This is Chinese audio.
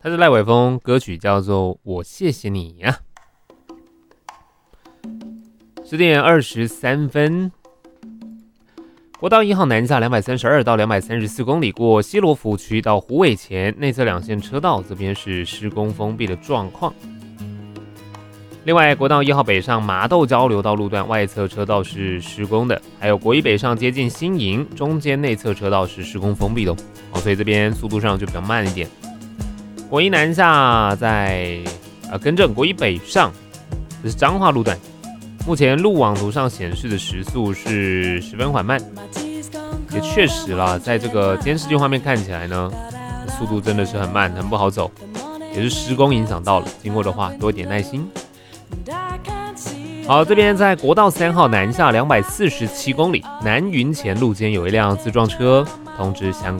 他是赖伟峰，歌曲叫做《我谢谢你》呀。10点23分，国道1号南下232到234公里，过西罗府区到虎尾前，内侧2线车道这边是施工封闭的状况。另外，国道1号北上麻豆交流道路段外侧车道是施工的，还有国一北上接近新营，中间内侧车道是施工封闭的所以这边速度上就比较慢一点。国一南下在更正，国一北上这是彰化路段，目前路网图上显示的时速是十分缓慢，也确实啦，在这个监视器画面看起来呢，速度真的是很慢，很不好走，也是施工影响到了，经过的话多一点耐心。好，这边在国道3号南下247公里，南云前路间有一辆自撞车，通知相关